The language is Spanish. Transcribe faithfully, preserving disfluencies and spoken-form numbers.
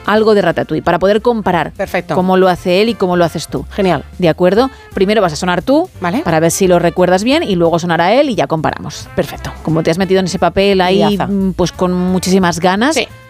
algo de Ratatouille para poder comparar Perfecto. cómo lo hace él y cómo lo haces tú. Genial. ¿De acuerdo? Primero vas a sonar tú, ¿vale? Para ver si lo recuerdas bien y luego sonará él y ya comparamos. Perfecto. Como te has metido en ese papel ahí, Liaza. pues con muchísimas ganas, sí.